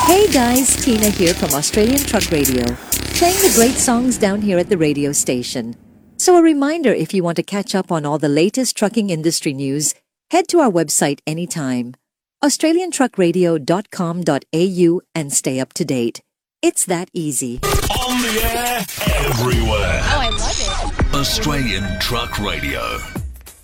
Hey guys, Tina here from Australian Truck Radio, playing the great songs down here at the radio station. So a reminder, if you want to catch up on all the latest trucking industry news, head to our website anytime, australiantruckradio.com.au, and stay up to date. It's that easy. On the air, everywhere. Oh, I love it. Australian Truck Radio.